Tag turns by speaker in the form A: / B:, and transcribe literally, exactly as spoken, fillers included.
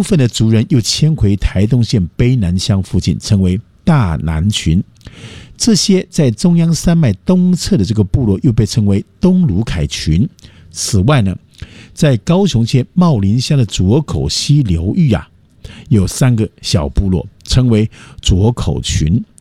A: 部分的族人又迁回台东县卑南乡附近，成为大南群。这些在中央山脉东侧的这个部落又被称为东鲁凯群。此外呢，在高雄县茂林乡的左口溪流域啊，有三个小部落，称为左口群。